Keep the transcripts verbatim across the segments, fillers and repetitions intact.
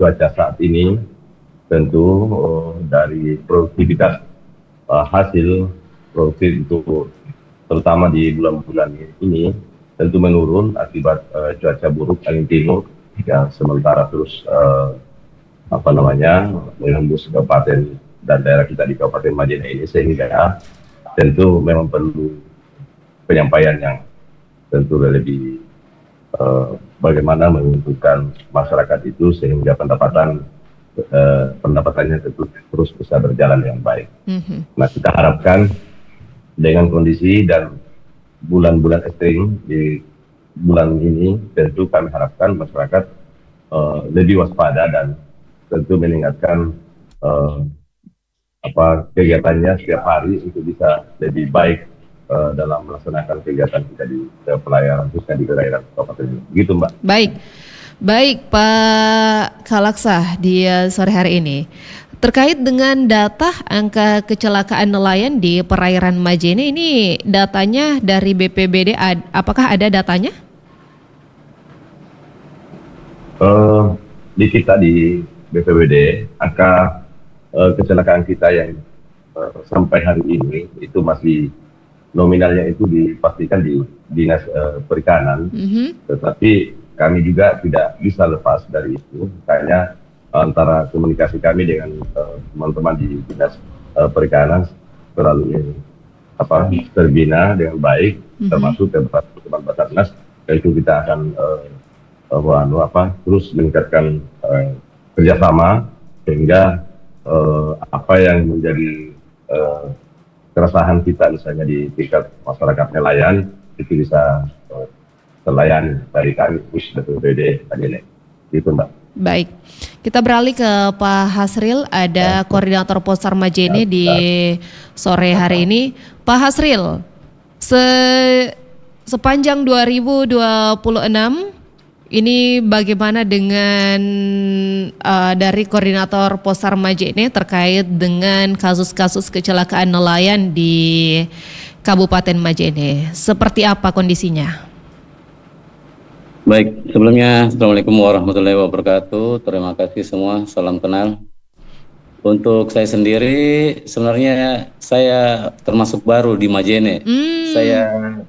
cuaca saat ini, tentu uh, dari produktivitas uh, hasil produksi itu terutama di bulan-bulan ini tentu menurun akibat uh, cuaca buruk angin timur yang sementara terus uh, apa namanya menembus kabupaten dan daerah kita di Kabupaten Majene ini, sehingga tentu memang perlu penyampaian yang tentu lebih uh, bagaimana menguntungkan masyarakat itu sehingga pendapatan uh, pendapatannya tentu terus bisa berjalan yang baik. Mm-hmm. Nah, kita harapkan dengan kondisi dan bulan-bulan ekstrim di bulan ini, tentu kami harapkan masyarakat uh, lebih waspada dan tentu meningkatkan uh, apa kegiatannya setiap hari untuk bisa lebih baik uh, dalam melaksanakan kegiatan kita di uh, pelayaran khususnya di daerah kabupaten ini. Gitu, Mbak. Baik, baik Pak Kalaksa di uh, sore hari ini. Terkait dengan data angka kecelakaan nelayan di perairan Majene, ini datanya dari B P B D, ad, apakah ada datanya? Uh, di kita di B P B D, angka uh, kecelakaan kita yang uh, sampai hari ini itu masih nominalnya itu dipastikan di Dinas uh, Perikanan, mm-hmm. tetapi kami juga tidak bisa lepas dari itu, kayaknya antara komunikasi kami dengan uh, teman-teman di Dinas uh, Perikanan terlalu apa terbina dengan baik, mm-hmm. termasuk teman-teman Basarnas, yaitu kita akan uh, uh, apa terus meningkatkan uh, kerjasama sehingga uh, apa yang menjadi uh, keresahan kita misalnya di tingkat masyarakat nelayan itu bisa uh, terlayani dari kami khusus B P B D Majene. Itu, Mbak. Baik, kita beralih ke Pak Hasril, ada Koordinator Posar Majene di sore hari ini. Pak Hasril, se sepanjang dua ribu dua puluh enam ini bagaimana dengan uh, dari Koordinator Posar Majene terkait dengan kasus-kasus kecelakaan nelayan di Kabupaten Majene? Seperti apa kondisinya? Baik, sebelumnya Assalamualaikum warahmatullahi wabarakatuh. Terima kasih semua, salam kenal. Untuk saya sendiri, sebenarnya saya termasuk baru di Majene. Mm. Saya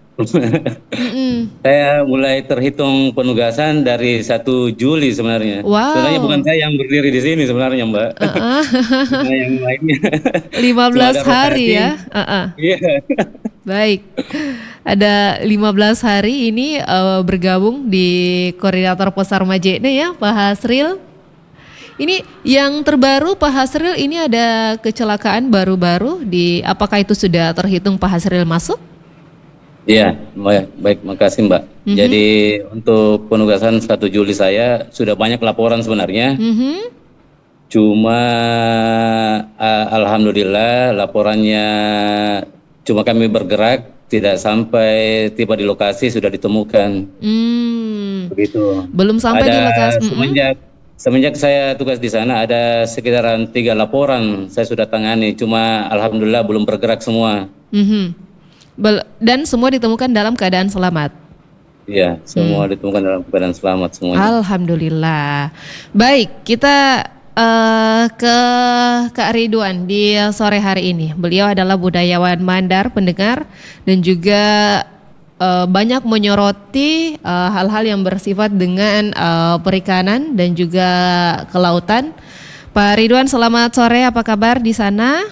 mm. saya mulai terhitung penugasan dari satu Juli sebenarnya. Wow. Sebenarnya bukan saya yang berdiri di sini sebenarnya, Mbak. Uh-uh. Yang lainnya. lima belas hari ya. Uh-uh. Yeah. Baik. Ada lima belas hari ini uh, bergabung di Koordinator Posar Majene ya, Pak Hasril. Ini yang terbaru Pak Hasril, ini ada kecelakaan baru-baru di, apakah itu sudah terhitung Pak Hasril masuk? Iya, baik, baik, makasih Mbak. Mm-hmm. Jadi untuk penugasan satu Juli saya sudah banyak laporan sebenarnya. Mm-hmm. Cuma uh, alhamdulillah laporannya cuma kami bergerak, tidak sampai tiba di lokasi sudah ditemukan. Hmm. Begitu. Belum sampai ada di lokasi. Semenjak semenjak saya tugas di sana ada sekitaran tiga laporan saya sudah tangani. Cuma alhamdulillah belum bergerak semua. Mm-hmm. Bel- dan semua ditemukan dalam keadaan selamat. Iya, semua hmm. ditemukan dalam keadaan selamat semuanya. Alhamdulillah. Baik, kita Uh, ke Kak Ridwan di sore hari ini. Beliau adalah budayawan Mandar, pendengar, dan juga uh, banyak menyoroti uh, hal-hal yang bersifat dengan uh, perikanan dan juga kelautan. Pak Ridwan, selamat sore. Apa kabar di sana?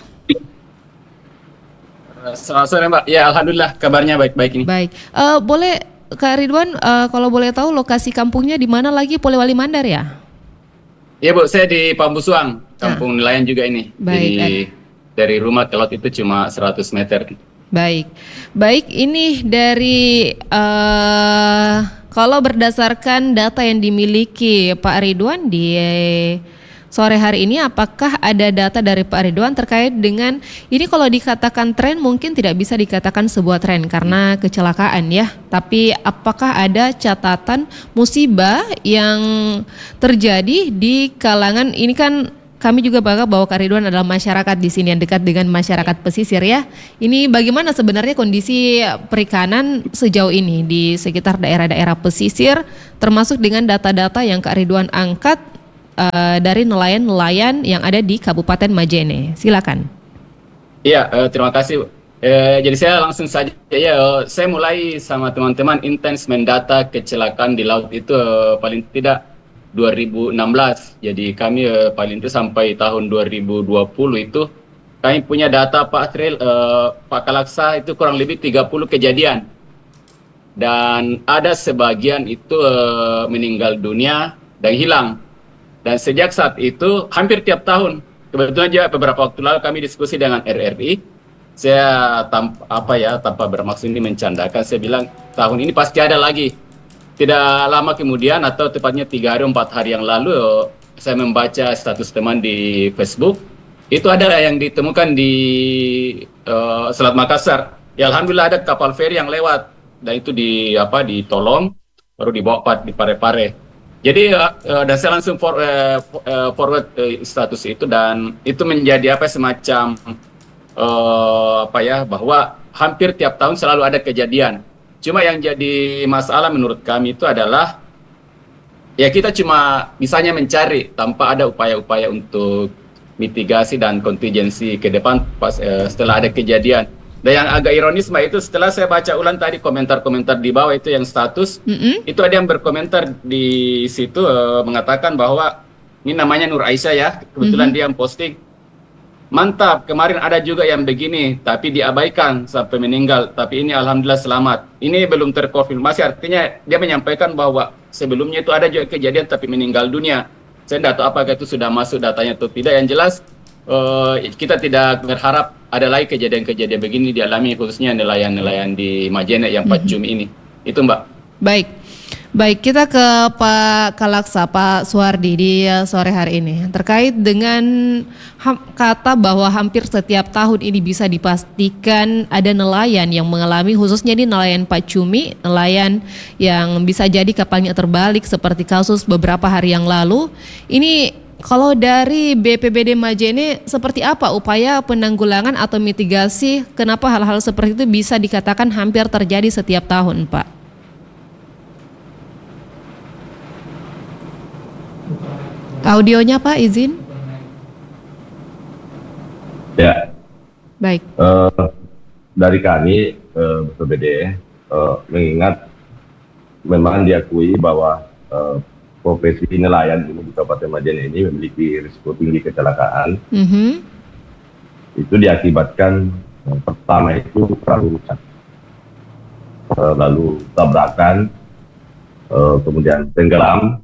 Selamat sore, Mbak. Ya, alhamdulillah kabarnya baik-baik ini. Baik. Uh, boleh Kak Ridwan, uh, kalau boleh tahu lokasi kampungnya di mana lagi? Polewali Mandar ya? Iya Bu, saya di Pambusuang, kampung nah. nelayan juga ini. Baik. Jadi, dari rumah ke laut itu cuma seratus meter. Baik, baik ini dari uh, kalau berdasarkan data yang dimiliki Pak Ridwan di sore hari ini, apakah ada data dari Pak Ridwan terkait dengan ini? Kalau dikatakan tren mungkin tidak bisa dikatakan sebuah tren karena kecelakaan ya, tapi apakah ada catatan musibah yang terjadi di kalangan ini? Kan kami juga bangga bahwa Kak Ridwan adalah masyarakat di sini yang dekat dengan masyarakat pesisir ya. Ini bagaimana sebenarnya kondisi perikanan sejauh ini di sekitar daerah-daerah pesisir, termasuk dengan data-data yang Kak Ridwan angkat uh, dari nelayan-nelayan yang ada di Kabupaten Majene. Silakan. Iya, uh, terima kasih. Uh, jadi saya langsung saja ya, uh, saya mulai sama teman-teman intens mendata kecelakaan di laut itu uh, paling tidak dua ribu enam belas. Jadi kami uh, paling tidak sampai tahun dua ribu dua puluh itu kami punya data Pak Tril, uh, Pak Kalaksa itu kurang lebih tiga puluh kejadian. Dan ada sebagian itu uh, meninggal dunia dan hilang. Dan sejak saat itu hampir tiap tahun, kebetulan aja beberapa waktu lalu kami diskusi dengan R R I. Saya tanpa apa ya tanpa bermaksud ini mencandakan, saya bilang tahun ini pasti ada lagi. Tidak lama kemudian atau tepatnya tiga hari empat hari yang lalu saya membaca status teman di Facebook, itu ada yang ditemukan di uh, Selat Makassar. Ya alhamdulillah ada kapal feri yang lewat dan itu di apa ditolong baru dibawa di Pare-Pare. Jadi uh, uh, dan saya langsung for, uh, forward uh, status itu dan itu menjadi apa semacam uh, apa ya bahwa hampir tiap tahun selalu ada kejadian. Cuma yang jadi masalah menurut kami itu adalah ya kita cuma misalnya mencari tanpa ada upaya-upaya untuk mitigasi dan kontingensi ke depan pas uh, setelah ada kejadian. Dan yang agak ironis Mbak itu setelah saya baca ulang tadi komentar-komentar di bawah itu yang status, mm-hmm. itu ada yang berkomentar di situ uh, mengatakan bahwa ini namanya Nur Aisyah ya, kebetulan mm-hmm. dia yang posting. Mantap, kemarin ada juga yang begini, tapi diabaikan sampai meninggal, tapi ini alhamdulillah selamat. Ini belum terkonfirmasi, artinya dia menyampaikan bahwa sebelumnya itu ada juga kejadian tapi meninggal dunia. Saya tidak tahu apakah itu sudah masuk datanya atau tidak, yang jelas uh, kita tidak berharap ada lagi kejadian-kejadian begini dialami khususnya nelayan-nelayan di Majene yang Pak Cumi ini. Itu Mbak. Baik. Baik, kita ke Pak Kalaksa, Pak Suwardi di sore hari ini. Terkait dengan ham- kata bahwa hampir setiap tahun ini bisa dipastikan ada nelayan yang mengalami, khususnya di nelayan Pak Cumi, nelayan yang bisa jadi kapalnya terbalik seperti kasus beberapa hari yang lalu. Ini kalau dari B P B D Majene seperti apa upaya penanggulangan atau mitigasi kenapa hal-hal seperti itu bisa dikatakan hampir terjadi setiap tahun, Pak? Audionya Pak, izin. Ya. Baik. Uh, dari kami uh, B P B D uh, mengingat memang diakui bahwa uh, profesi nelayan ini di Kabupaten Majene ini memiliki risiko tinggi kecelakaan. Mm-hmm. Itu diakibatkan uh, pertama itu perahu rusak, uh, lalu tabrakan, uh, kemudian tenggelam,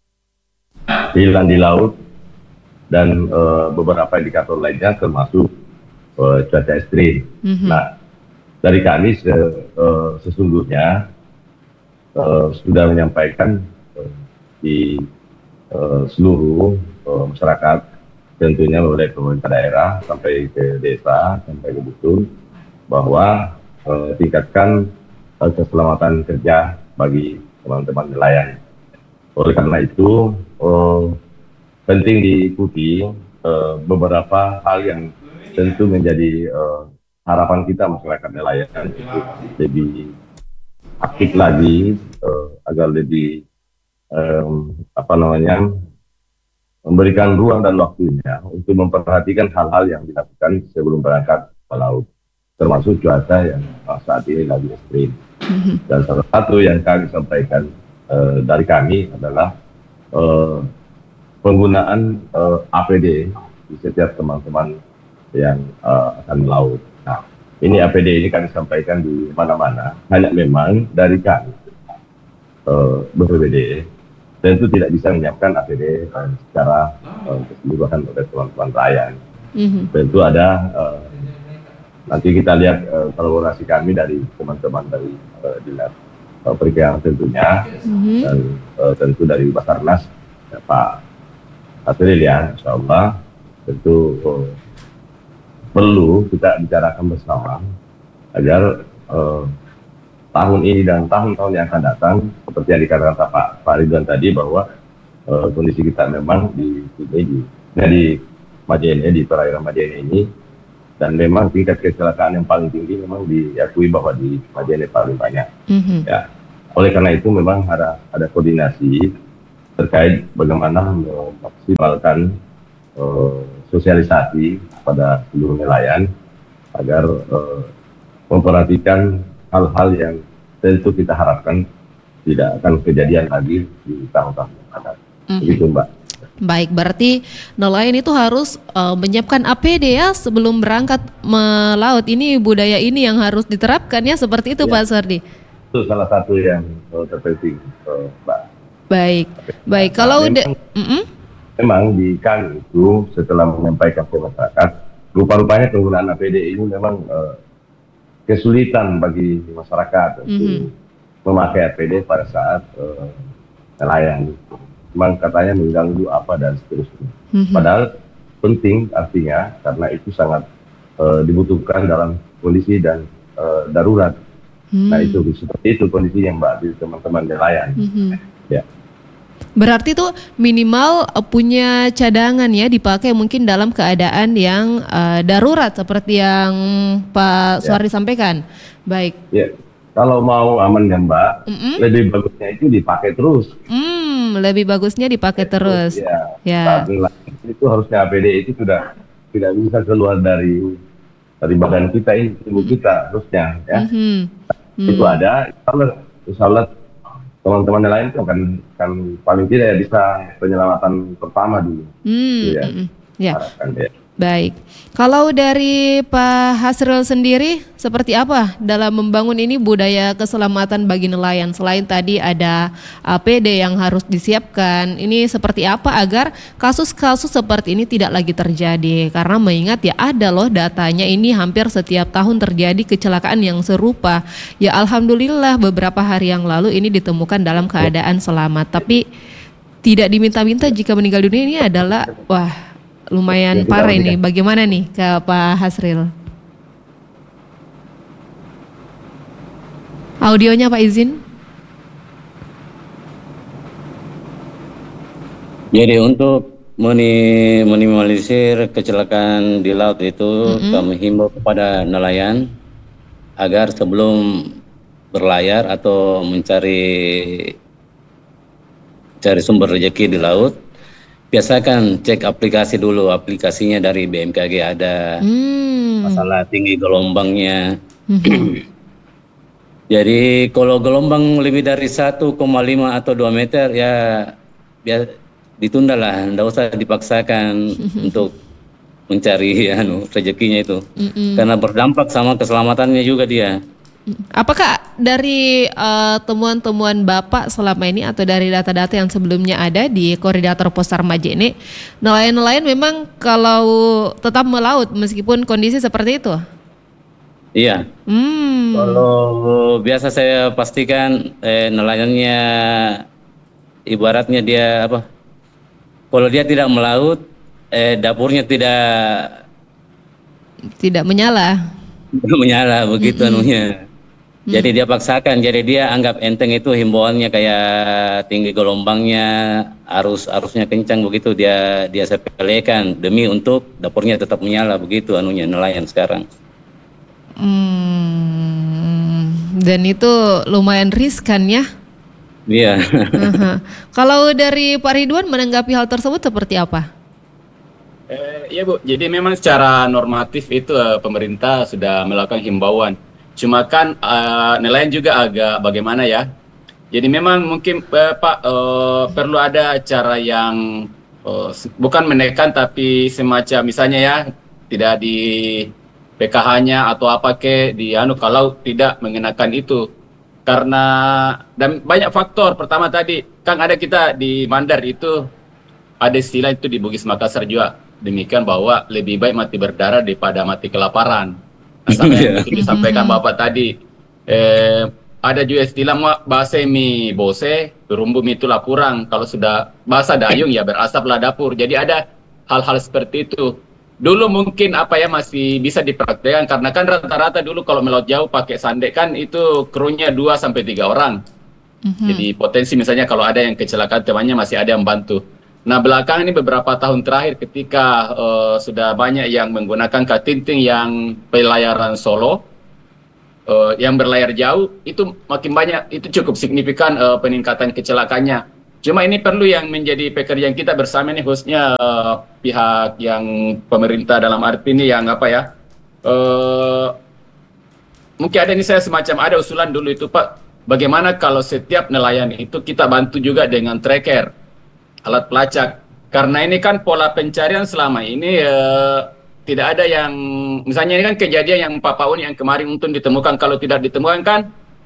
hilang di laut, dan uh, beberapa indikator lainnya termasuk uh, cuaca ekstrim. Mm-hmm. Nah, dari kami se, uh, sesungguhnya uh, sudah menyampaikan uh, di uh, seluruh uh, masyarakat, tentunya mulai pemerintah daerah sampai ke desa, sampai ke dusun, bahwa uh, tingkatkan uh, keselamatan kerja bagi teman-teman nelayan. Oleh karena itu, uh, penting diikuti uh, beberapa hal yang tentu menjadi uh, harapan kita masyarakat nelayan untuk lebih aktif lagi, uh, agar lebih um, apa namanya memberikan ruang dan waktunya untuk memperhatikan hal-hal yang dilakukan sebelum berangkat ke laut, termasuk cuaca yang uh, saat ini lagi ekstrim. Dan salah satu yang kami sampaikan Uh, dari kami adalah uh, penggunaan uh, A P D di setiap teman-teman yang uh, akan melaut. Nah, ini A P D ini kami sampaikan di mana-mana, hanya memang dari kami uh, B P B D tentu tidak bisa menyiapkan A P D uh, secara uh, keseluruhan oleh teman-teman nelayan. Mm-hmm. Tentu ada uh, nanti kita lihat uh, kolaborasi kami dari teman-teman dari uh, dinas perikanan tentunya, mm-hmm. dan uh, tentu dari Basarnas ya, Pak Atril ya, insya Allah tentu uh, perlu kita bicarakan bersama agar uh, tahun ini dan tahun-tahun yang akan datang seperti yang dikatakan Pak Pak Ridwan tadi bahwa uh, kondisi kita memang di di, di Majene, di perairan Majene ini, dan memang tingkat kecelakaan yang paling tinggi memang diakui bahwa di Majene paling banyak. Mm-hmm. Ya. Oleh karena itu memang ada ada koordinasi terkait bagaimana memaksimalkan uh, sosialisasi pada seluruh nelayan agar uh, memperhatikan hal-hal yang tentu kita harapkan tidak akan kejadian lagi di tahun-tahun yang akan datang. Mm-hmm. Begitu, Mbak. Baik, berarti nelayan itu harus uh, menyiapkan A P D ya sebelum berangkat melaut. Ini budaya ini yang harus diterapkan ya, seperti itu ya. Pak Suhardi. Itu salah satu yang uh, terpenting, uh, Mbak. Baik, baik. Nah, Kalau memang, udah, mm-mm. memang di kami itu setelah menyampaikan ke masyarakat, rupa-rupanya penggunaan A P D ini memang uh, kesulitan bagi masyarakat untuk mm-hmm. memakai A P D pada saat uh, nelayan. Memang katanya mengganggu apa dan seterusnya. Mm-hmm. Padahal penting artinya karena itu sangat uh, dibutuhkan dalam kondisi dan uh, darurat. Mm-hmm. Nah itu seperti itu kondisi yang Mbak di teman-teman nelayan. Mm-hmm. Ya. Berarti tuh minimal uh, punya cadangan ya dipakai mungkin dalam keadaan yang uh, darurat seperti yang Pak Suhardi ya. sampaikan. Baik. Ya. Kalau mau aman ya Mbak, mm-hmm. lebih bagusnya itu dipakai terus. Mm, lebih bagusnya dipakai terus. Ya. Ya. Itu harusnya A P D itu sudah tidak bisa keluar dari dari badan kita ini, tubuh kita harusnya ya. Mm-hmm. Itu mm. ada. Insya Allah teman-teman yang lain itu akan, akan paling tidak ya bisa penyelamatan pertama dulu. Mm. Ya. Mm-hmm. Ya. Harapkan, ya. Baik, kalau dari Pak Hasril sendiri seperti apa dalam membangun ini budaya keselamatan bagi nelayan? Selain tadi ada A P D yang harus disiapkan, ini seperti apa agar kasus-kasus seperti ini tidak lagi terjadi? Karena mengingat ya ada loh datanya ini hampir setiap tahun terjadi kecelakaan yang serupa. Ya alhamdulillah beberapa hari yang lalu ini ditemukan dalam keadaan selamat, tapi tidak diminta-minta jika meninggal dunia ini adalah wah lumayan parah ini. Bagaimana nih ke Pak Hasril? Audionya Pak izin. Jadi untuk minimalisir kecelakaan di laut itu mm-hmm. kami himbau kepada nelayan agar sebelum berlayar atau mencari cari sumber rezeki di laut, biasakan cek aplikasi dulu, aplikasinya dari B M K G ada, hmm. masalah tinggi gelombangnya. Hmm. Jadi kalau gelombang lebih dari satu koma lima atau dua meter ya, ya ditunda lah, tidak usah dipaksakan hmm. untuk mencari anu rezekinya itu, hmm. karena berdampak sama keselamatannya juga dia. Apakah dari uh, temuan-temuan Bapak selama ini atau dari data-data yang sebelumnya ada di Koordinator Pos Sarmaja ini, nelayan-nelayan memang kalau tetap melaut meskipun kondisi seperti itu? Iya. Hmm. Kalau biasa saya pastikan eh, nelayannya ibaratnya dia apa? Kalau dia tidak melaut, eh, dapurnya tidak tidak menyala. Tidak menyala begitu mm-hmm. anunya. Jadi dia paksakan, jadi dia anggap enteng itu himbauannya kayak tinggi gelombangnya, arus arusnya kencang begitu dia dia sepelekan demi untuk dapurnya tetap menyala begitu anunya nelayan sekarang. Hmm, dan itu lumayan riskan ya? Iya. uh-huh. Kalau dari Pak Ridwan menanggapi hal tersebut seperti apa? Eh, ya Bu, jadi memang secara normatif itu uh, pemerintah sudah melakukan himbauan. Cuma kan uh, nelayan juga agak bagaimana ya. Jadi memang mungkin uh, Pak uh, perlu ada cara yang uh, bukan menekan tapi semacam misalnya ya tidak di P K H-nya atau apa ke di anu kalau tidak mengenakan itu. Karena dan banyak faktor. Pertama tadi kan ada kita di Mandar itu ada istilah itu di Bugis Makassar juga demikian bahwa lebih baik mati berdarah daripada mati kelaparan. Sampai yang itu disampaikan Bapak tadi, eh, ada juga istilah bahasa mi bose, berumbu itulah kurang. Kalau sudah bahasa dayung ya berasaplah dapur. Jadi ada hal-hal seperti itu. Dulu mungkin apa ya masih bisa dipraktekkan karena kan rata-rata dulu kalau melaut jauh pakai sandek kan itu krunya dua sampai tiga orang. Mm-hmm. Jadi potensi misalnya kalau ada yang kecelakaan temannya masih ada yang bantu. Nah belakang ini beberapa tahun terakhir ketika uh, sudah banyak yang menggunakan katinting yang pelayaran solo, uh, yang berlayar jauh itu makin banyak, itu cukup signifikan uh, peningkatan kecelakaannya. Cuma ini perlu yang menjadi pekerjaan kita bersama ini, khususnya uh, pihak yang pemerintah dalam arti ini yang apa ya, uh, mungkin ada ini saya semacam ada usulan dulu itu Pak, bagaimana kalau setiap nelayan itu kita bantu juga dengan tracker, alat pelacak, karena ini kan pola pencarian selama ini uh, tidak ada yang, misalnya ini kan kejadian yang Papaun yang kemarin untuk ditemukan, kalau tidak ditemukan kan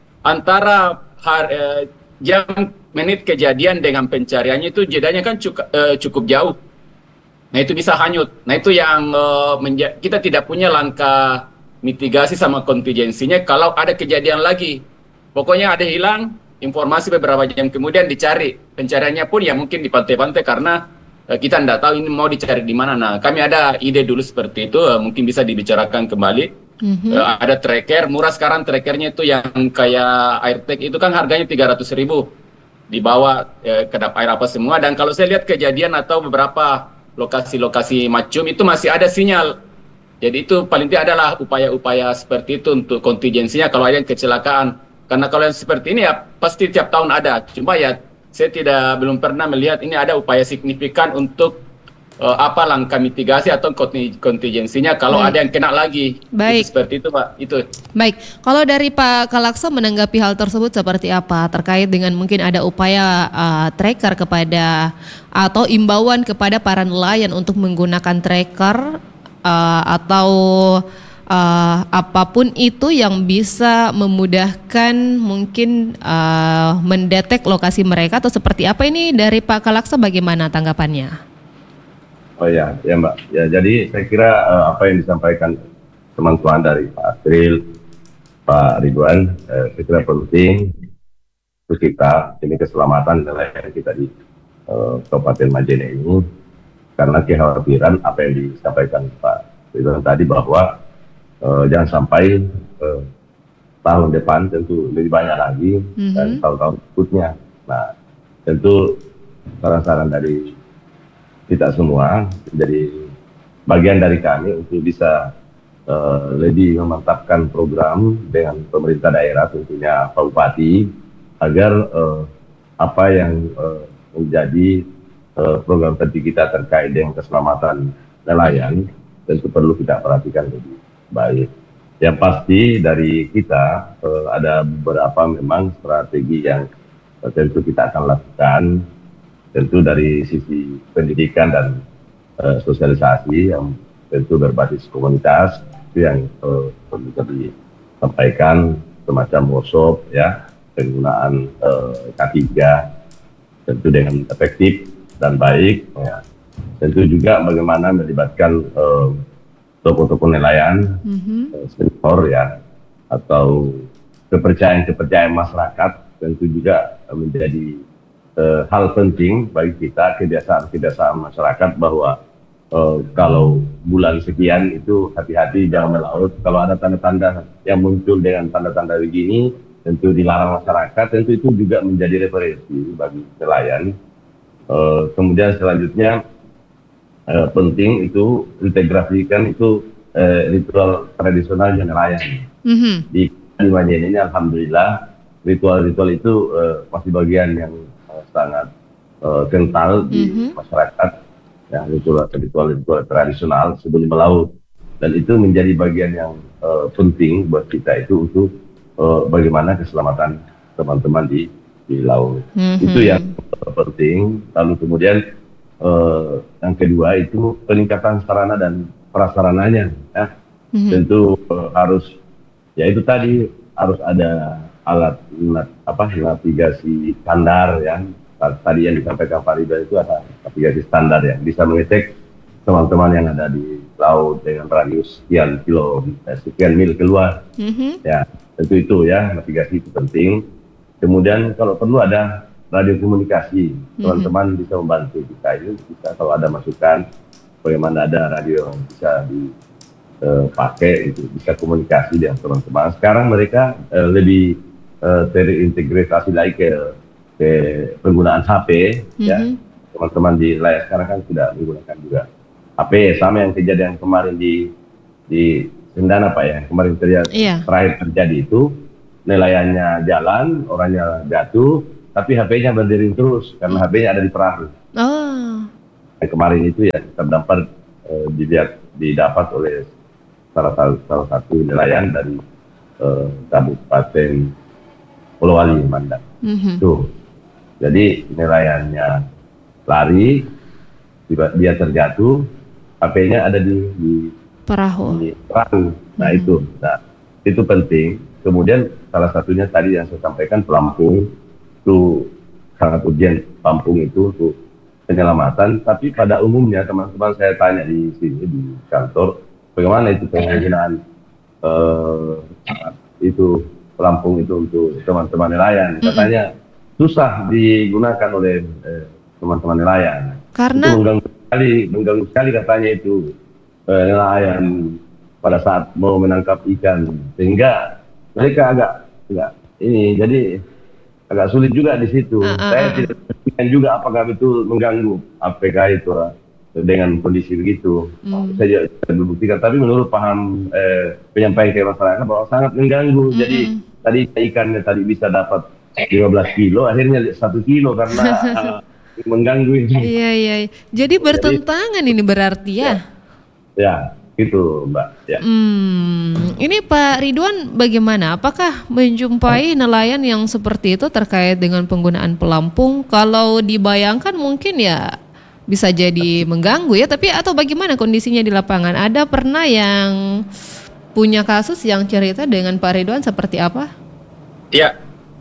antara har, uh, jam menit kejadian dengan pencariannya itu jedanya kan cukup, uh, cukup jauh. Nah itu bisa hanyut. Nah itu yang uh, kita tidak punya langkah mitigasi sama kontingensinya kalau ada kejadian lagi. Pokoknya ada hilang, informasi beberapa jam kemudian dicari. Pencariannya pun ya mungkin di pantai-pantai karena uh, kita tidak tahu ini mau dicari di mana. Nah kami ada ide dulu seperti itu, uh, mungkin bisa dibicarakan kembali. Mm-hmm. Uh, ada tracker, murah sekarang trackernya itu yang kayak AirTag itu kan harganya tiga ratus ribu. Dibawa eh, kedap air apa semua, dan kalau saya lihat kejadian atau beberapa lokasi-lokasi macam itu masih ada sinyal. Jadi itu paling tidak adalah upaya-upaya seperti itu untuk kontingensinya kalau ada yang kecelakaan. Karena kalau yang seperti ini ya pasti tiap tahun ada. Cuma ya saya tidak belum pernah melihat ini ada upaya signifikan untuk uh, apa langkah mitigasi atau kontingensinya kalau Baik. ada yang kena lagi. Baik. Itu seperti itu Pak. Itu. Baik. Kalau dari Pak Kalaksa menanggapi hal tersebut seperti apa terkait dengan mungkin ada upaya uh, tracker kepada atau imbauan kepada para nelayan untuk menggunakan tracker uh, atau uh, apapun itu yang bisa memudahkan mungkin uh, mendetek lokasi mereka atau seperti apa, ini dari Pak Kalaksa bagaimana tanggapannya? Oh ya, ya Mbak. Ya jadi saya kira uh, apa yang disampaikan teman-teman dari Pak April, Pak Ridwan, eh, saya kira penting untuk kita ini keselamatan nelayan kita di uh, Kabupaten Majene ini, karena kekhawatiran apa yang disampaikan Pak Ridwan tadi bahwa uh, jangan sampai uh, tahun depan tentu lebih banyak lagi mm-hmm. dan tahun-tahun berikutnya. Nah tentu saran-saran dari kita semua jadi bagian dari kami untuk bisa Uh, lebih memantapkan program dengan pemerintah daerah, tentunya Pak Bupati, agar uh, apa yang uh, menjadi uh, program penting kita terkait dengan keselamatan nelayan tentu perlu kita perhatikan lebih baik. Yang pasti dari kita uh, ada beberapa memang strategi yang uh, tentu kita akan lakukan, tentu dari sisi pendidikan dan uh, sosialisasi yang tentu berbasis komunitas, itu yang uh, perlu disampaikan, semacam workshop ya, penggunaan uh, K tiga tentu dengan efektif dan baik ya. Tentu juga bagaimana melibatkan uh, tokoh-tokoh nelayan, mm-hmm. uh, senior ya, atau kepercayaan-kepercayaan masyarakat tentu juga uh, menjadi uh, hal penting bagi kita, kebiasaan-kebiasaan masyarakat bahwa Uh, kalau bulan sekian itu hati-hati jangan melaut. Kalau ada tanda-tanda yang muncul dengan tanda-tanda begini, tentu dilarang masyarakat. Tentu itu juga menjadi referensi bagi nelayan. Uh, kemudian selanjutnya uh, penting itu integrasikan itu uh, ritual tradisional nelayan. Mm-hmm. Di Majene ini alhamdulillah ritual-ritual itu uh, masih bagian yang uh, sangat uh, kental di mm-hmm. masyarakat. Ya, ritual-ritual tradisional sebelum melaut, dan itu menjadi bagian yang uh, penting buat kita itu untuk uh, bagaimana keselamatan teman-teman di di laut. Mm-hmm. Itu yang uh, penting. Lalu kemudian uh, yang kedua itu peningkatan sarana dan prasarananya. Ya. Mm-hmm. Tentu uh, harus, ya itu tadi harus ada alat apa navigasi standar ya. Tadi yang disampaikan Pak Ridwan itu ada navigasi standar yang bisa mengecek teman-teman yang ada di laut dengan radius sekian kilo, sekian mil keluar. Mm-hmm. Ya, tentu itu ya, navigasi itu penting. Kemudian kalau perlu ada radio komunikasi, mm-hmm. teman-teman bisa membantu kita ini, bisa kalau ada masukan bagaimana ada radio yang bisa dipakai, uh, itu bisa komunikasi dengan teman-teman. Sekarang mereka uh, lebih uh, terintegrasi lagi ke ke penggunaan H P, mm-hmm. ya teman-teman di layar sekarang kan sudah menggunakan juga H P, sama yang kejadian kemarin di di Sendana Pak ya, kemarin terjadi, yeah. terakhir terjadi itu nelayannya jalan, orangnya jatuh, tapi H P-nya berdiri terus karena H P-nya ada di perahu. Oh. Nah, kemarin itu ya terdapat eh, dilihat didapat oleh salah satu salah satu nelayan dari eh, Kabupaten Polowali, Mandar. Mhm. Tuh, jadi nelayannya lari, tiba dia terjatuh, H P-nya ada di, di, Perahu. di perahu. Nah itu, nah itu penting. Kemudian salah satunya tadi yang saya sampaikan pelampung itu sangat urgent, pelampung itu untuk penyelamatan. Tapi pada umumnya teman-teman saya tanya di sini di kantor, bagaimana itu penggunaan eh, itu pelampung itu untuk teman-teman nelayan? Katanya susah digunakan oleh eh, teman-teman nelayan. Karena Itu mengganggu sekali, mengganggu sekali katanya itu eh, nelayan pada saat mau menangkap ikan, sehingga mereka agak agak ini jadi agak sulit juga di situ. Ah, ah, Saya ah. tidak pastikan juga apakah betul mengganggu A P K itu lah, dengan kondisi begitu. Hmm. Saya tidak membuktikan, tapi menurut paham eh, penyampaian ke masyarakat bahwa sangat mengganggu. Jadi tadi ikannya tadi bisa dapat lima belas kilo, akhirnya satu kilo karena eh, mengganggu ini. Iya, iya. Jadi bertentangan ini berarti ya. Ya, gitu Mbak. Ya. Hmm, ini Pak Ridwan bagaimana? Apakah menjumpai nelayan yang seperti itu terkait dengan penggunaan pelampung? Kalau dibayangkan mungkin ya bisa jadi mengganggu ya, tapi atau bagaimana kondisinya di lapangan? Ada pernah yang punya kasus yang cerita dengan Pak Ridwan seperti apa? Iya,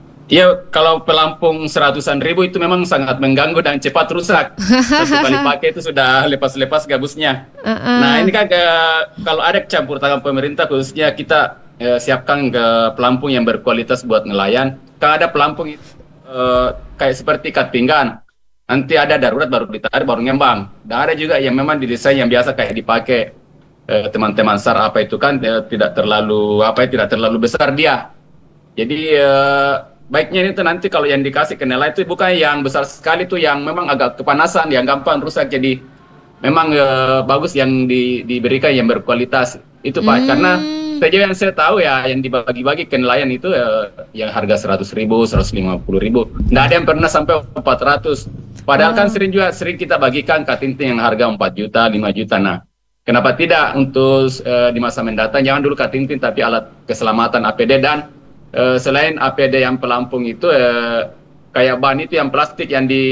iya kalau pelampung seratusan ribu itu memang sangat mengganggu dan cepat rusak. Satu kali pakai itu sudah lepas-lepas gabusnya. Uh-uh. Nah ini kan ke- kalau ada campur tangan pemerintah khususnya kita eh, siapkan ke pelampung yang berkualitas buat nelayan. Kan ada pelampung itu eh, kayak seperti ikat pinggan. Nanti ada darurat baru ditarik baru ngembang. Dan ada juga yang memang didesain yang biasa kayak dipakai eh, teman-teman S A R apa itu kan eh, tidak terlalu apa ya tidak terlalu besar dia. Jadi eh, baiknya itu nanti kalau yang dikasih ke nelayan itu bukan yang besar sekali tuh yang memang agak kepanasan, yang gampang rusak. Jadi memang eh, bagus yang di, diberikan yang berkualitas itu Pak. Hmm. Karena sejauh yang saya tahu ya yang dibagi-bagi ke nelayan itu eh, yang harga seratus ribu, seratus lima puluh ribu. Nggak ada yang pernah sampai empat ratus. Padahal kan Oh. sering juga sering kita bagikan katinting yang harga empat juta, lima juta. Nah, kenapa tidak untuk eh, di masa mendatang jangan dulu katinting tapi alat keselamatan A P D dan Eh, selain A P D yang pelampung itu eh, kayak bahan itu yang plastik yang di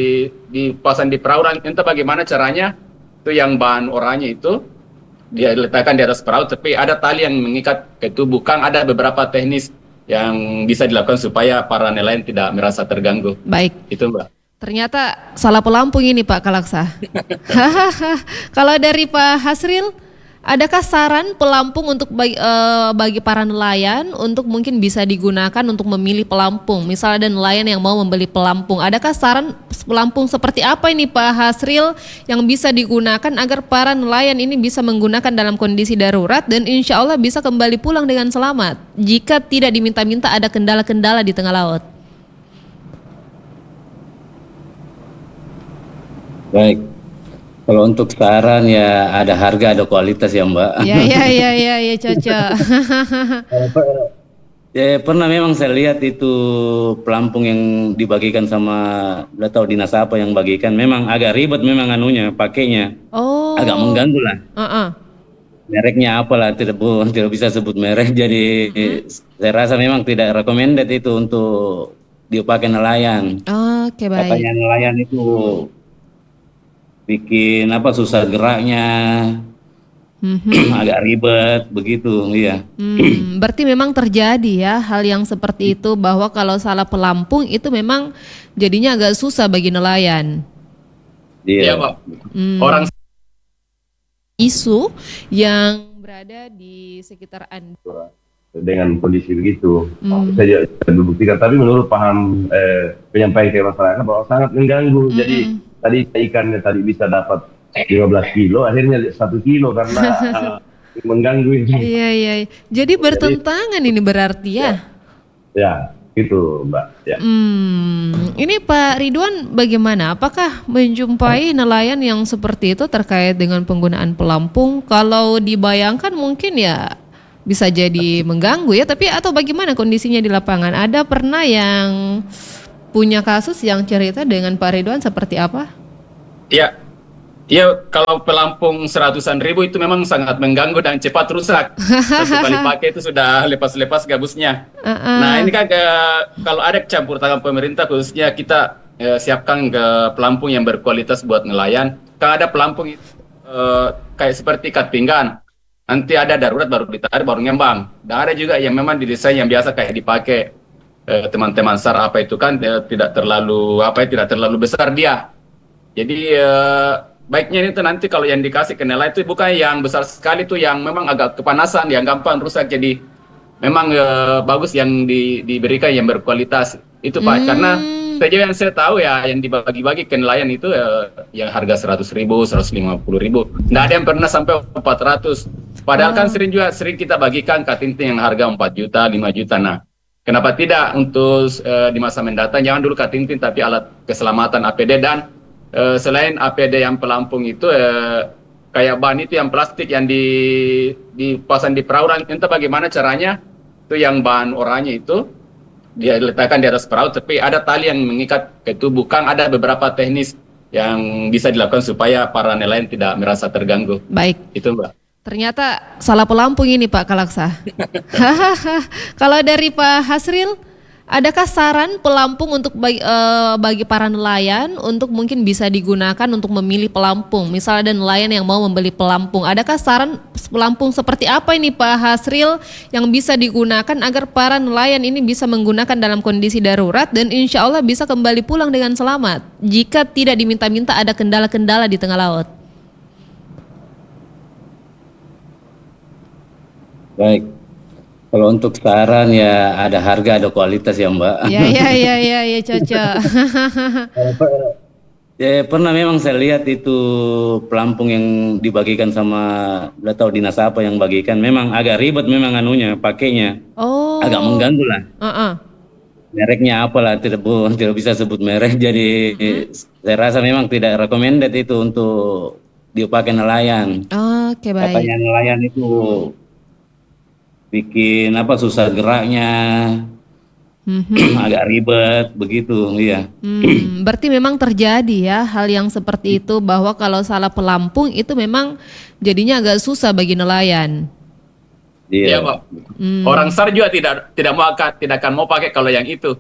dipasang di perahu, entah bagaimana caranya itu yang bahan oranye itu dia letakkan di atas perahu tapi ada tali yang mengikat ke tubuh. Kan ada beberapa teknis yang bisa dilakukan supaya para nelayan tidak merasa terganggu. Baik. Itu Mbak. Ternyata salah pelampung ini Pak Kalaksa. Kalau dari Pak Hasril, adakah saran pelampung untuk bagi, eh, bagi para nelayan untuk mungkin bisa digunakan untuk memilih pelampung? Misalnya ada nelayan yang mau membeli pelampung, adakah saran pelampung seperti apa ini Pak Hasril yang bisa digunakan agar para nelayan ini bisa menggunakan dalam kondisi darurat dan insya Allah bisa kembali pulang dengan selamat jika tidak diminta-minta ada kendala-kendala di tengah laut? Baik. Kalau untuk saran ya ada harga ada kualitas ya Mbak. Ya ya ya ya ya cocok. Ya, pernah memang saya lihat itu pelampung yang dibagikan sama nggak tahu dinas apa yang bagikan memang agak ribet memang anunya pakainya Oh. agak mengganggu lah. Uh-uh. Mereknya apalah tidak bu, tidak bisa sebut merek jadi saya rasa memang tidak recommended itu untuk dipakai nelayan. Oke baik. Katanya nelayan itu bikin apa susah geraknya, Mhm. agak ribet begitu, iya. Hmm, berarti memang terjadi ya hal yang seperti itu bahwa kalau salah pelampung itu memang jadinya agak susah bagi nelayan. Iya Iya. Pak. Hmm. Orang Isu yang berada di sekitar Anda. Dengan kondisi begitu. Hmm. Saya tidak membuktikan, tapi menurut paham eh, penyampaian ke masyarakat bahwa sangat mengganggu. Jadi tadi ikannya tadi bisa dapat lima belas kilo, akhirnya satu kilo karena eh, mengganggu ini. Iya iya. Jadi bertentangan ini berarti ya. Ya, gitu Mbak. Ya. Hmm, ini Pak Ridwan bagaimana? Apakah menjumpai nelayan yang seperti itu terkait dengan penggunaan pelampung? Kalau dibayangkan mungkin ya bisa jadi mengganggu ya, tapi atau bagaimana kondisinya di lapangan? Ada pernah yang punya kasus yang cerita dengan Pak Ridwan seperti apa? Iya, iya kalau pelampung seratusan ribu itu memang sangat mengganggu dan cepat rusak. Satu kali pakai itu sudah lepas-lepas gabusnya. Uh-uh. Nah ini kan eh, kalau ada campur tangan pemerintah khususnya kita eh, siapkan ke pelampung yang berkualitas buat nelayan. Kan ada pelampung itu eh, kayak seperti ikat pinggan. Nanti ada darurat baru ditarik baru ngembang. Dan ada juga yang memang didesain yang biasa kayak dipakai eh, teman-teman S A R apa itu kan eh, tidak terlalu apa ya tidak terlalu besar dia. Jadi eh, baiknya itu nanti kalau yang dikasih ke nelayan itu bukan yang besar sekali tuh yang memang agak kepanasan yang gampang rusak. Jadi memang eh, bagus yang di, diberikan yang berkualitas itu Pak. Hmm. Karena sejauh yang saya tahu ya yang dibagi-bagi ke nelayan itu eh, yang harga seratus ribu, seratus lima puluh ribu. Nggak ada yang pernah sampai empat ratus. Padahal kan sering juga sering kita bagikan katinting yang harga empat juta, lima juta. Nah, kenapa tidak untuk uh, di masa mendatang jangan dulu katinting tapi alat keselamatan A P D dan uh, selain A P D yang pelampung itu uh, kayak ban itu yang plastik yang di dipasang di perahu entah bagaimana caranya itu yang bahan oranye itu dia letakkan di atas perahu tapi ada tali yang mengikat ke tubuh. Kan ada beberapa teknis yang bisa dilakukan supaya para nelayan tidak merasa terganggu. Baik. Itu Mbak. Ternyata salah pelampung ini Pak Kalaksa. Kalau dari Pak Hasril, adakah saran pelampung untuk bagi, uh, bagi para nelayan untuk mungkin bisa digunakan untuk memilih pelampung? Misalnya ada nelayan yang mau membeli pelampung, adakah saran pelampung seperti apa ini Pak Hasril yang bisa digunakan agar para nelayan ini bisa menggunakan dalam kondisi darurat dan insya Allah bisa kembali pulang dengan selamat jika tidak diminta-minta ada kendala-kendala di tengah laut? Baik, kalau untuk saran ya ada harga ada kualitas ya Mbak. Ya ya ya ya ya cocok. Ya pernah memang saya lihat itu pelampung yang dibagikan sama nggak tahu dinas apa yang bagikan memang agak ribet memang anunya pakainya. Oh. Agak mengganggu lah. Uh-uh. Mereknya apalah tidak bu, tidak bisa sebut merek jadi mm-hmm. saya rasa memang tidak recommended itu untuk dipakai nelayan. Oke okay, baik. Katanya nelayan itu bikin apa susah geraknya, mm-hmm. agak ribet begitu, iya. Hmm, berarti memang terjadi ya hal yang seperti itu bahwa kalau salah pelampung itu memang jadinya agak susah bagi nelayan. Iya, Pak. Hmm. Orang S A R juga tidak tidak mau tidak akan mau pakai kalau yang itu.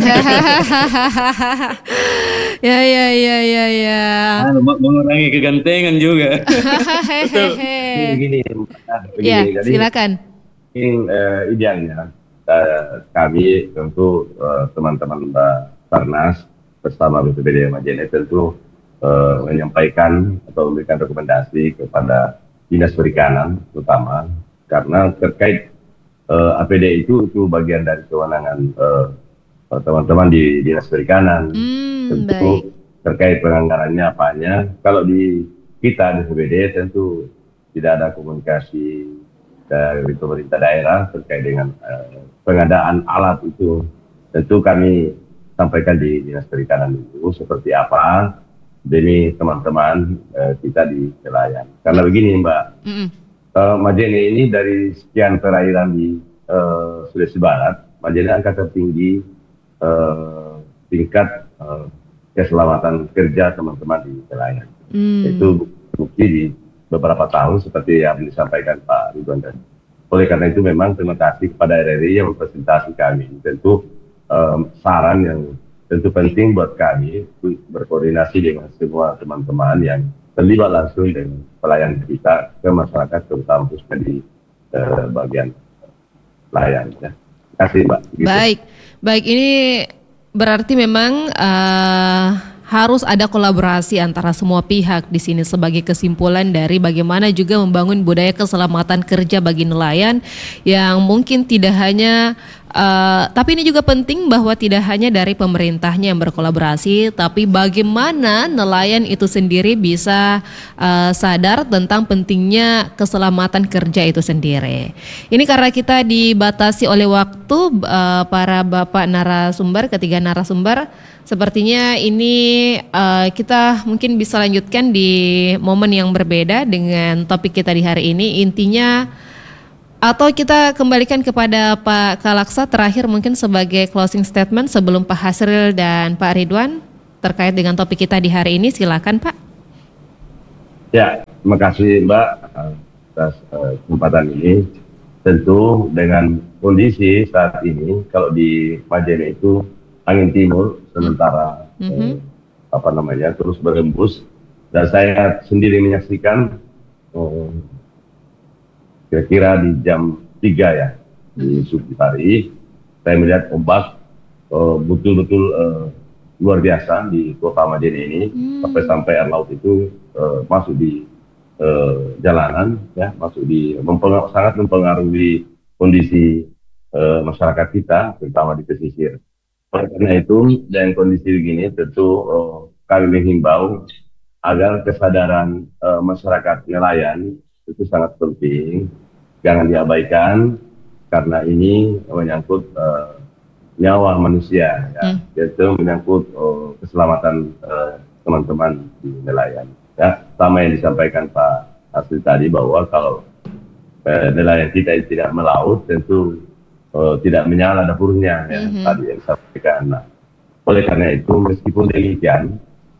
ya ya ya ya ya. Nah, mengurangi kegantengan juga. Begini, begini, ya, jadi, silakan. Ini uh, idealnya uh, kami tentu uh, teman-teman Basarnas bersama B P B D Majene tentu uh, menyampaikan atau memberikan rekomendasi kepada Dinas Perikanan terutama karena terkait uh, A P D itu itu bagian dari kewenangan uh, teman-teman di Dinas Perikanan. Hmm, tentu baik. Terkait penganggarannya apanya. Kalau di kita di B P B D tentu tidak ada komunikasi dari pemerintah daerah terkait dengan uh, pengadaan alat itu. Tentu kami sampaikan di Dinas Perikanan itu seperti apa demi teman-teman uh, kita di nelayan. Karena begini Mbak, mm-hmm. uh, Majene ini dari sekian perairan di uh, Sulawesi Barat, Majene angka tertinggi uh, tingkat uh, keselamatan kerja teman-teman di nelayan. Mm. Itu bukti di beberapa tahun seperti yang disampaikan Pak Ridwan tadi. Oleh karena itu memang terima kasih kepada R R I yang mempresentasi kami. Tentu um, saran yang tentu penting buat kami berkoordinasi dengan semua teman-teman yang terlibat langsung dengan pelayan kita ke masyarakat terutama khususnya di uh, bagian pelayan. Ya. Terima kasih Mbak. Gitu. Baik, baik ini berarti memang uh... harus ada kolaborasi antara semua pihak di sini sebagai kesimpulan dari bagaimana juga membangun budaya keselamatan kerja bagi nelayan yang mungkin tidak hanya uh, tapi ini juga penting bahwa tidak hanya dari pemerintahnya yang berkolaborasi tapi bagaimana nelayan itu sendiri bisa uh, sadar tentang pentingnya keselamatan kerja itu sendiri. Ini karena kita dibatasi oleh waktu uh, para bapak narasumber, ketiga narasumber. Sepertinya ini uh, kita mungkin bisa lanjutkan di momen yang berbeda dengan topik kita di hari ini. Intinya Atau kita kembalikan kepada Pak Kalaksa terakhir mungkin sebagai closing statement sebelum Pak Hasril dan Pak Ridwan terkait dengan topik kita di hari ini. Silakan Pak. Ya, terima kasih Mbak atas uh, kesempatan ini. Tentu dengan kondisi saat ini, kalau di Majene itu angin timur sementara mm-hmm. eh, apa namanya terus berhembus, dan saya sendiri menyaksikan eh, kira-kira di jam tiga ya di subuh hari saya melihat ombak uh, betul-betul uh, luar biasa di kota Majene ini, hmm. sampai-sampai air laut itu uh, masuk di uh, jalanan ya, masuk di mempengaruhi, sangat mempengaruhi kondisi uh, masyarakat kita terutama di pesisir. Oleh karena itu dengan kondisi begini tentu uh, kami menghimbau agar kesadaran uh, masyarakat nelayan itu sangat penting, jangan diabaikan karena ini menyangkut uh, nyawa manusia, ya, hmm. yaitu menyangkut uh, keselamatan uh, teman-teman di nelayan. Ya, sama yang disampaikan Pak Hasril tadi bahwa kalau uh, nelayan kita tidak melaut, tentu uh, tidak menyala dapurnya, ya, hmm. tadi yang disampaikan. Nah, oleh karena itu meskipun demikian,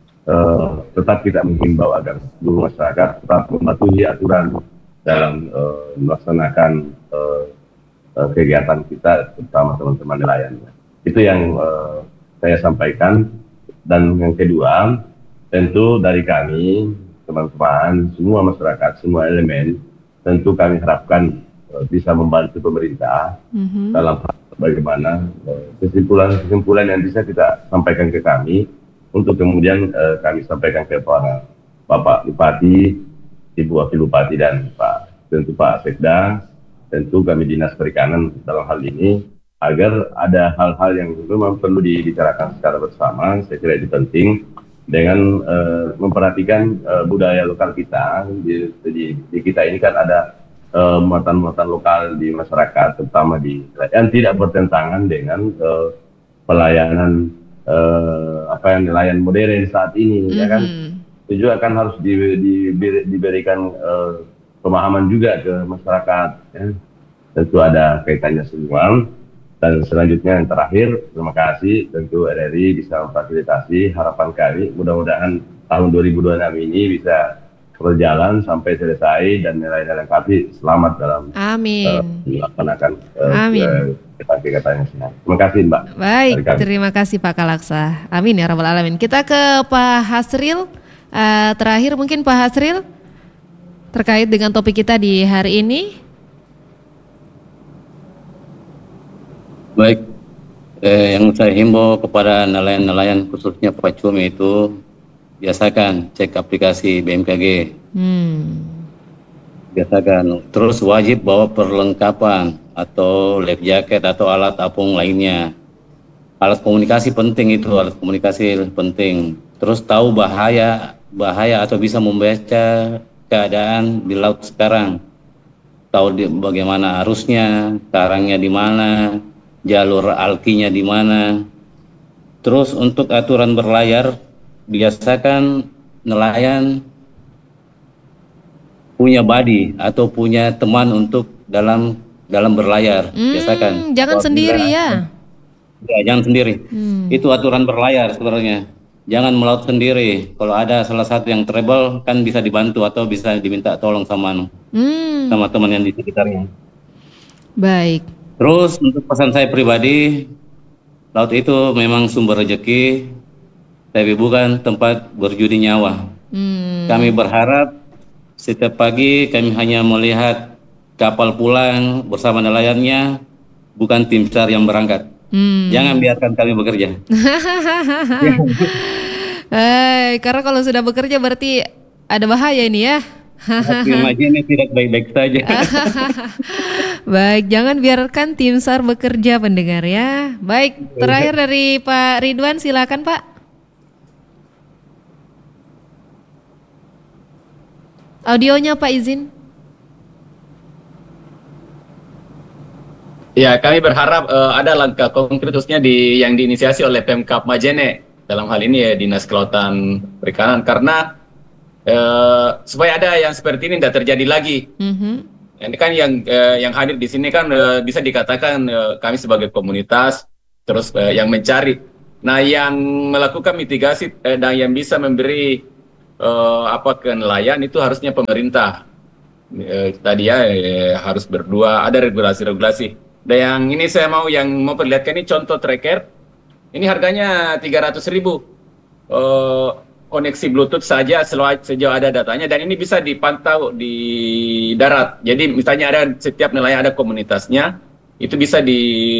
Uh, tetap kita menghimbau agar seluruh masyarakat tetap mematuhi aturan dalam uh, melaksanakan uh, uh, kegiatan kita, terutama teman-teman nelayan. Itu yang uh, saya sampaikan. Dan yang kedua, tentu dari kami, teman-teman, semua masyarakat, semua elemen, tentu kami harapkan uh, bisa membantu pemerintah mm-hmm. dalam hal bagaimana uh, kesimpulan-kesimpulan yang bisa kita sampaikan ke kami, untuk kemudian uh, kami sampaikan kepada Bapak Bupati, Ibu Wakil Bupati, dan Pak tentu Pak Sekda, tentu kami Dinas Perikanan dalam hal ini, agar ada hal-hal yang memang perlu dibicarakan secara bersama. Saya kira itu penting dengan uh, memperhatikan uh, budaya lokal kita. Di, di, di kita ini kan ada uh, muatan-muatan lokal di masyarakat, terutama di yang tidak bertentangan dengan uh, pelayanan Uh, apa yang nelayan modern saat ini, mm-hmm. ya kan, itu juga kan harus di, di, di, diberikan uh, pemahaman juga ke masyarakat, ya. Tentu ada kaitannya semua. Dan selanjutnya yang terakhir, terima kasih, tentu R R I bisa memfasilitasi. Harapan kami mudah-mudahan tahun dua ribu dua puluh enam ini bisa berjalan sampai selesai dan nelayan-nelayan kami selamat dalam Amin. Uh, melaksanakan uh, Amin. Uh, kata-katanya. Terima kasih Mbak. Baik, terima kasih Pak Kalaksa. Amin ya rabbal alamin. Kita ke Pak Hasril. Uh, terakhir mungkin Pak Hasril terkait dengan topik kita di hari ini. Baik, eh, yang saya himbau kepada nelayan-nelayan khususnya Pak Cumi itu biasakan cek aplikasi B M K G. Hmm. Biasakan. Terus wajib bawa perlengkapan atau life jacket atau alat apung lainnya. Alat komunikasi penting itu, alat komunikasi penting. Terus tahu bahaya, bahaya atau bisa membaca keadaan di laut sekarang. Tahu di, bagaimana arusnya, karangnya di mana, jalur alkinya di mana. Terus untuk aturan berlayar, biasakan nelayan punya buddy atau punya teman untuk dalam dalam berlayar. Hmm, biasakan jangan Apabila, sendiri ya. Ya, jangan sendiri. Hmm. Itu aturan berlayar sebenarnya. Jangan melaut sendiri. Kalau ada salah satu yang trouble kan bisa dibantu atau bisa diminta tolong sama hmm. sama teman yang di sekitarnya. Baik. Terus untuk pesan saya pribadi, laut itu memang sumber rezeki, tapi bukan tempat berjudi nyawa. Hmm. Kami berharap setiap pagi kami hanya melihat kapal pulang bersama nelayannya, bukan tim SAR yang berangkat. Hmm. Jangan biarkan kami bekerja. Hey, karena kalau sudah bekerja berarti ada bahaya ini ya. Imajinnya tidak baik-baik saja. Baik, jangan biarkan tim SAR bekerja pendengar ya. Baik, terakhir dari Pak Ridwan, silakan Pak. Audionya Pak izin. Ya, kami berharap uh, ada langkah konkret khususnya di yang diinisiasi oleh Pemkab Majene dalam hal ini ya Dinas Kelautan Perikanan, karena uh, supaya ada yang seperti ini tidak terjadi lagi. Mm-hmm. Ini kan yang eh, yang hadir di sini kan eh, bisa dikatakan eh, kami sebagai komunitas terus eh, yang mencari. Nah, yang melakukan mitigasi eh, dan yang bisa memberi eh, apa ke nelayan itu harusnya pemerintah. Eh, tadi ya eh, harus berdua, ada regulasi-regulasi. Dan yang ini saya mau yang mau perlihatkan ini contoh tracker. Ini harganya tiga ratus ribu. Eh, koneksi Bluetooth saja sejauh ada datanya, dan ini bisa dipantau di darat. Jadi misalnya ada setiap nelayan ada komunitasnya, itu bisa di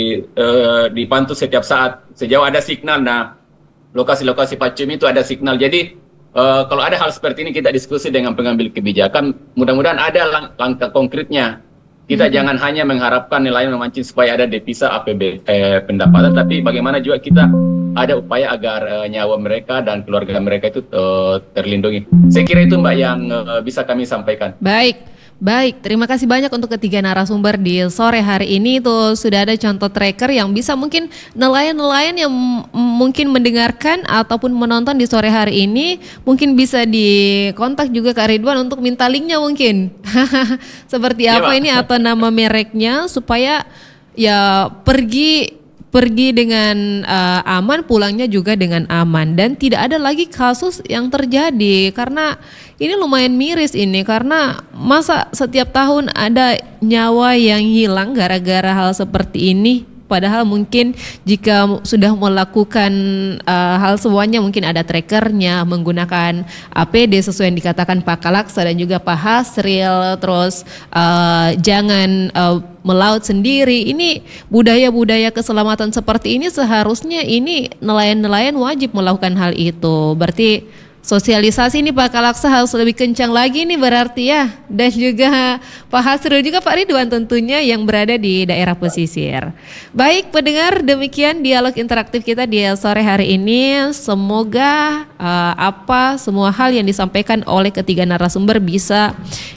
uh, dipantau setiap saat sejauh ada signal. Nah, lokasi-lokasi pacum itu ada signal. Jadi uh, kalau ada hal seperti ini kita diskusi dengan pengambil kebijakan. Mudah-mudahan ada lang langkah konkretnya. Kita mm-hmm. jangan hanya mengharapkan nelayan memancing supaya ada devisa A P B eh, pendapatan, tapi bagaimana juga kita ada upaya agar uh, nyawa mereka dan keluarga mereka itu uh, terlindungi. Saya kira itu Mbak yang uh, bisa kami sampaikan. Baik, baik. Terima kasih banyak untuk ketiga narasumber di sore hari ini. Itu sudah ada contoh tracker yang bisa mungkin nelayan-nelayan yang mungkin mendengarkan ataupun menonton di sore hari ini mungkin bisa dikontak juga Kak Ridwan untuk minta linknya mungkin. Seperti ya, apa Pak. ini atau nama mereknya supaya ya pergi pergi dengan uh, aman, pulangnya juga dengan aman, dan tidak ada lagi kasus yang terjadi, karena ini lumayan miris ini, karena masa setiap tahun ada nyawa yang hilang gara-gara hal seperti ini. Padahal mungkin jika sudah melakukan uh, hal semuanya, mungkin ada trackernya, menggunakan A P D sesuai yang dikatakan Pak Kalaksa dan juga Pak Hasril, terus uh, jangan uh, melaut sendiri. Ini budaya-budaya keselamatan seperti ini seharusnya ini nelayan-nelayan wajib melakukan hal itu. Berarti sosialisasi ini Pak Kalaksa harus lebih kencang lagi nih berarti ya. Dan juga Pak Hasril juga Pak Ridwan tentunya yang berada di daerah pesisir. Baik pendengar, demikian dialog interaktif kita di sore hari ini. Semoga uh, apa semua hal yang disampaikan oleh ketiga narasumber bisa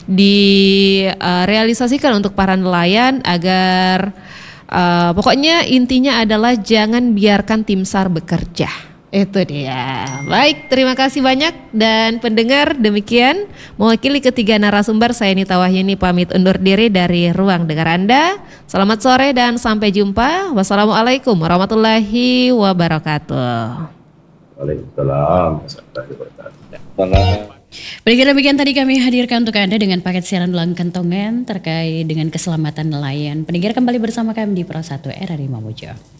direalisasikan uh, untuk para nelayan agar uh, pokoknya intinya adalah jangan biarkan tim SAR bekerja. Itu dia. Baik, terima kasih banyak. Dan pendengar, demikian mewakili ketiga narasumber, saya Nita Wahyuni pamit undur diri dari ruang dengar Anda. Selamat sore dan sampai jumpa. Wassalamualaikum warahmatullahi wabarakatuh. Waalaikumsalam. Baik, demikian tadi kami hadirkan untuk Anda dengan paket siaran ulang kentongan terkait dengan keselamatan nelayan. Pendengar kembali bersama kami di Pro satu R R I Mamuju.